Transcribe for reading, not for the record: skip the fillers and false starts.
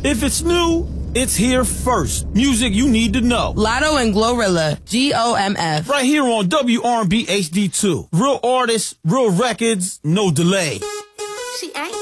If it's new, it's here first. Music you need to know. Lotto and Glorilla, GOMF. Right here on WRB HD2. Real artists, real records, no delay. She ain't